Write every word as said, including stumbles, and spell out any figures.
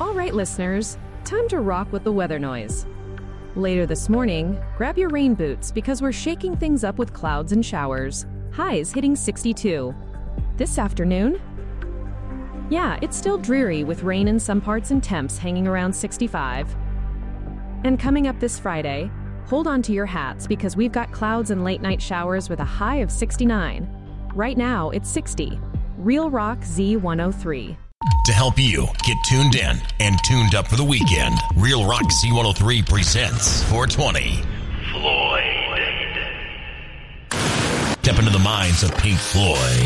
All right, listeners, time to rock with the weather noise. Later this morning, grab your rain boots because we're shaking things up with clouds and showers. Highs hitting sixty-two. This afternoon, yeah, it's still dreary with rain in some parts and temps hanging around sixty-five. And coming up this Friday, hold on to your hats because we've got clouds and late night showers with a high of sixty-nine. Right now, it's sixty. Real Rock Z one oh three. To help you get tuned in and tuned up for the weekend, Real Rock Z one oh three presents four twenty. Floyd. Step into the minds of Pink Floyd.